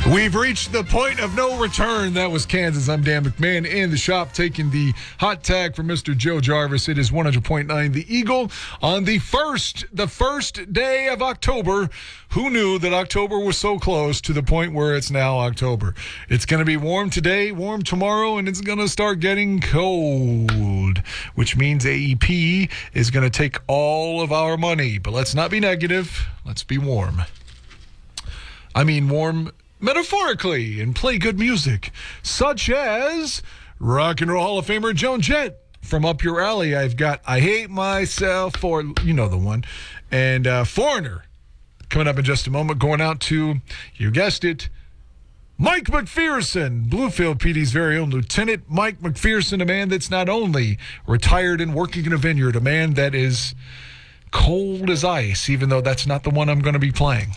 We've reached the point of no return. That was Kansas. I'm Dan McMahon in the shop taking the hot tag from Mr. Joe Jarvis. It is 100.9 The Eagle on the first day of October. Who knew that October was so close to the point where it's now October? It's going to be warm today, warm tomorrow, and it's going to start getting cold, which means AEP is going to take all of our money. But let's not be negative. Let's be warm. I mean warm metaphorically, and play good music, such as Rock and Roll Hall of Famer Joan Jett. From up your alley, I've got I Hate Myself, or you know the one, and Foreigner coming up in just a moment, going out to, you guessed it, Mike McPherson, Bluefield PD's very own Lieutenant Mike McPherson, a man that's not only retired and working in a vineyard, a man that is cold as ice, even though that's not the one I'm going to be playing.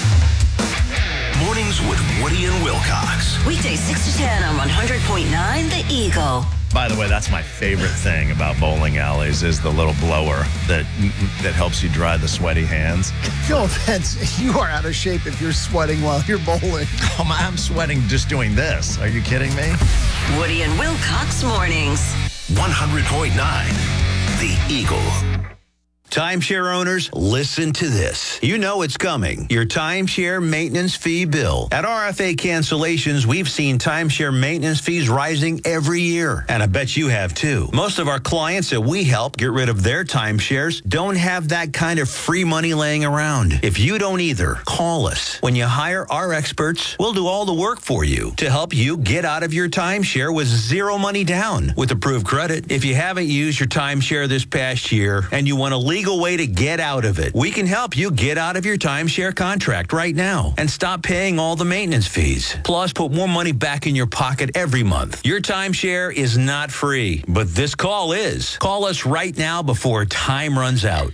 Mornings with Woody and Wilcox. Weekdays 6 to 10 on 100.9 The Eagle. By the way, that's my favorite thing about bowling alleys is the little blower that helps you dry the sweaty hands. No offense, you are out of shape if you're sweating while you're bowling. I'm sweating just doing this. Are you kidding me? Woody and Wilcox mornings. 100.9 The Eagle. Timeshare owners, listen to this. You know it's coming. Your timeshare maintenance fee bill. At RFA Cancellations, we've seen timeshare maintenance fees rising every year. And I bet you have too. Most of our clients that we help get rid of their timeshares don't have that kind of free money laying around. If you don't either, call us. When you hire our experts, we'll do all the work for you to help you get out of your timeshare with zero money down with approved credit. If you haven't used your timeshare this past year and you want to legal way to get out of it, we can help you get out of your timeshare contract right now and stop paying all the maintenance fees. Plus, put more money back in your pocket every month. Your timeshare is not free, but this call is. Call us right now before time runs out.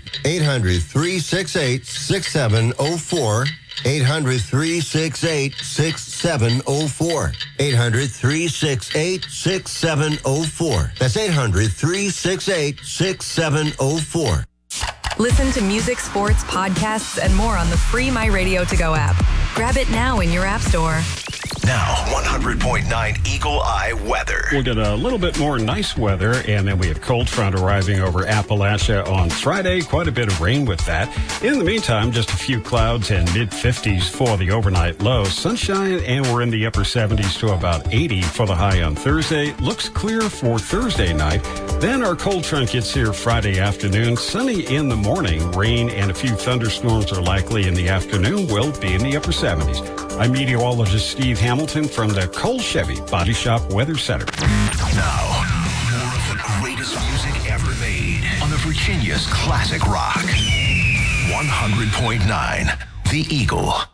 800-368-6704. 800-368-6704. 800-368-6704. That's 800-368-6704. Listen to music, sports, podcasts, and more on the free My Radio To Go app. Grab it now in your app store. Now, 100.9 Eagle Eye weather. We'll get a little bit more nice weather, and then we have cold front arriving over Appalachia on Friday. Quite a bit of rain with that. In the meantime, just a few clouds and mid-50s for the overnight low. Sunshine, and we're in the upper 70s to about 80 for the high on Thursday. Looks clear for Thursday night. Then our cold front gets here Friday afternoon. Sunny in the morning. Rain and a few thunderstorms are likely in the afternoon. We'll be in the upper 70s. I'm meteorologist Steve Hamilton from the Cole Chevy Body Shop Weather Center. Now, more of the greatest music ever made on the Virginia's classic rock. 100.9 The Eagle.